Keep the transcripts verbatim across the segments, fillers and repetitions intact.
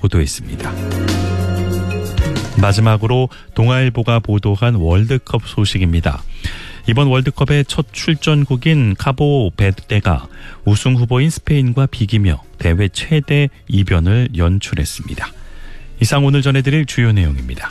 보도했습니다. 마지막으로 동아일보가 보도한 월드컵 소식입니다. 이번 월드컵의 첫 출전국인 카보베르데가 우승 후보인 스페인과 비기며 대회 최대 이변을 연출했습니다. 이상 오늘 전해드릴 주요 내용입니다.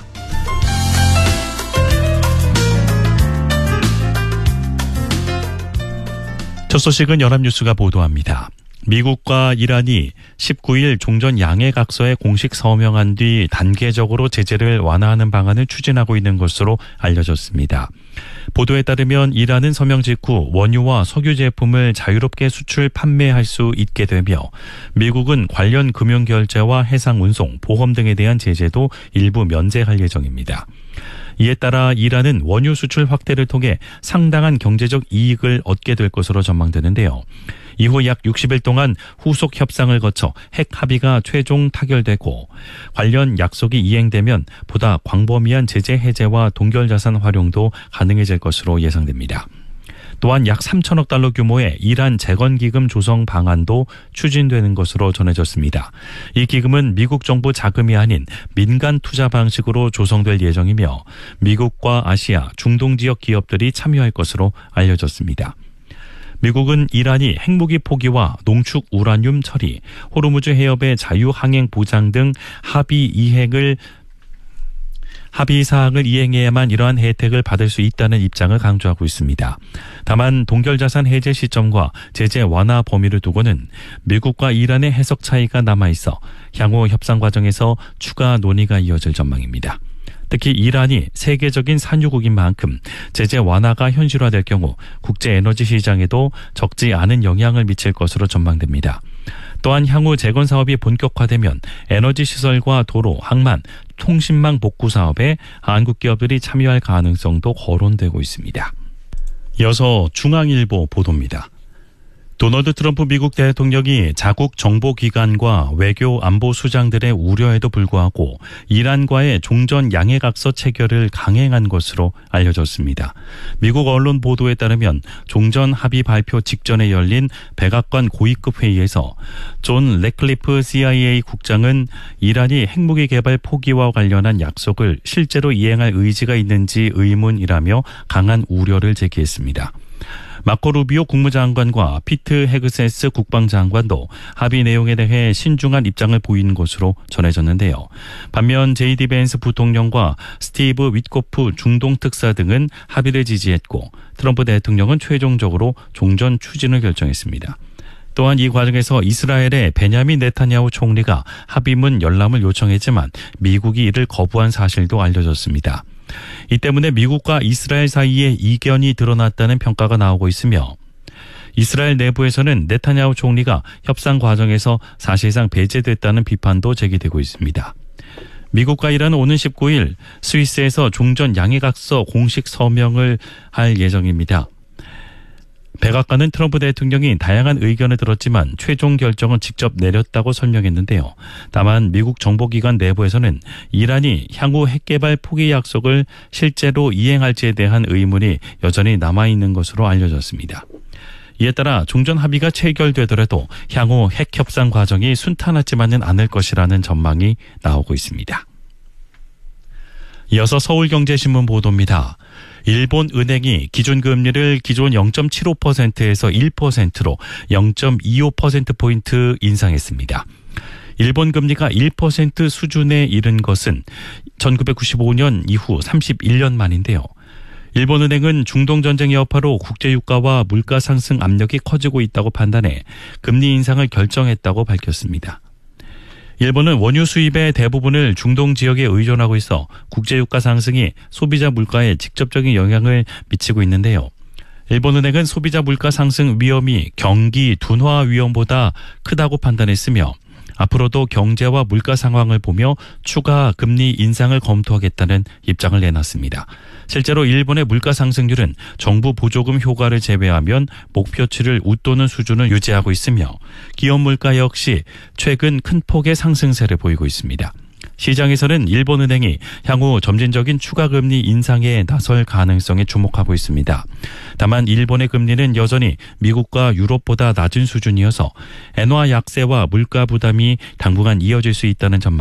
첫 소식은 연합뉴스가 보도합니다. 미국과 이란이 십구 일 종전 양해각서에 공식 서명한 뒤 단계적으로 제재를 완화하는 방안을 추진하고 있는 것으로 알려졌습니다. 보도에 따르면 이란은 서명 직후 원유와 석유 제품을 자유롭게 수출 판매할 수 있게 되며 미국은 관련 금융결제와 해상 운송, 보험 등에 대한 제재도 일부 면제할 예정입니다. 이에 따라 이란은 원유 수출 확대를 통해 상당한 경제적 이익을 얻게 될 것으로 전망되는데요. 이후 약 육십 일 동안 후속 협상을 거쳐 핵 합의가 최종 타결되고 관련 약속이 이행되면 보다 광범위한 제재 해제와 동결자산 활용도 가능해질 것으로 예상됩니다. 또한 약 삼천억 달러 규모의 이란 재건기금 조성 방안도 추진되는 것으로 전해졌습니다. 이 기금은 미국 정부 자금이 아닌 민간 투자 방식으로 조성될 예정이며 미국과 아시아, 중동 지역 기업들이 참여할 것으로 알려졌습니다. 미국은 이란이 핵무기 포기와 농축 우라늄 처리, 호르무즈 해협의 자유항행 보장 등 합의 이행을 합의 사항을 이행해야만 이러한 혜택을 받을 수 있다는 입장을 강조하고 있습니다. 다만 동결자산 해제 시점과 제재 완화 범위를 두고는 미국과 이란의 해석 차이가 남아있어 향후 협상 과정에서 추가 논의가 이어질 전망입니다. 특히 이란이 세계적인 산유국인 만큼 제재 완화가 현실화될 경우 국제 에너지 시장에도 적지 않은 영향을 미칠 것으로 전망됩니다. 또한 향후 재건 사업이 본격화되면 에너지 시설과 도로, 항만, 통신망 복구 사업에 한국 기업들이 참여할 가능성도 거론되고 있습니다. 이어서 중앙일보 보도입니다. 도널드 트럼프 미국 대통령이 자국 정보기관과 외교 안보 수장들의 우려에도 불구하고 이란과의 종전 양해각서 체결을 강행한 것으로 알려졌습니다. 미국 언론 보도에 따르면 종전 합의 발표 직전에 열린 백악관 고위급 회의에서 존 래클리프 씨아이에이 국장은 이란이 핵무기 개발 포기와 관련한 약속을 실제로 이행할 의지가 있는지 의문이라며 강한 우려를 제기했습니다. 마코 루비오 국무장관과 피트 헤그세스 국방장관도 합의 내용에 대해 신중한 입장을 보인 것으로 전해졌는데요. 반면 제이디 벤스 부통령과 스티브 윗코프 중동 특사 등은 합의를 지지했고 트럼프 대통령은 최종적으로 종전 추진을 결정했습니다. 또한 이 과정에서 이스라엘의 베냐민 네타냐후 총리가 합의문 열람을 요청했지만 미국이 이를 거부한 사실도 알려졌습니다. 이 때문에 미국과 이스라엘 사이에 이견이 드러났다는 평가가 나오고 있으며 이스라엘 내부에서는 네타냐후 총리가 협상 과정에서 사실상 배제됐다는 비판도 제기되고 있습니다. 미국과 이란은 오는 십구 일 스위스에서 종전 양해각서 공식 서명을 할 예정입니다. 백악관은 트럼프 대통령이 다양한 의견을 들었지만 최종 결정은 직접 내렸다고 설명했는데요. 다만 미국 정보기관 내부에서는 이란이 향후 핵개발 포기 약속을 실제로 이행할지에 대한 의문이 여전히 남아있는 것으로 알려졌습니다. 이에 따라 종전 합의가 체결되더라도 향후 핵 협상 과정이 순탄하지만은 않을 것이라는 전망이 나오고 있습니다. 이어서 서울경제신문 보도입니다. 일본 은행이 기준금리를 기존 영 점 칠오 퍼센트에서 일 퍼센트로 영 점 이오 퍼센트포인트 인상했습니다. 일본 금리가 일 퍼센트 수준에 이른 것은 천구백구십오 년 이후 삼십일 년 만인데요. 일본은행은 중동전쟁 여파로 국제유가와 물가 상승 압력이 커지고 있다고 판단해 금리 인상을 결정했다고 밝혔습니다. 일본은 원유 수입의 대부분을 중동 지역에 의존하고 있어 국제유가 상승이 소비자 물가에 직접적인 영향을 미치고 있는데요. 일본은행은 소비자 물가 상승 위험이 경기 둔화 위험보다 크다고 판단했으며 앞으로도 경제와 물가 상황을 보며 추가 금리 인상을 검토하겠다는 입장을 내놨습니다. 실제로 일본의 물가 상승률은 정부 보조금 효과를 제외하면 목표치를 웃도는 수준을 유지하고 있으며 기업 물가 역시 최근 큰 폭의 상승세를 보이고 있습니다. 시장에서는 일본은행이 향후 점진적인 추가 금리 인상에 나설 가능성에 주목하고 있습니다. 다만 일본의 금리는 여전히 미국과 유럽보다 낮은 수준이어서 엔화 약세와 물가 부담이 당분간 이어질 수 있다는 전망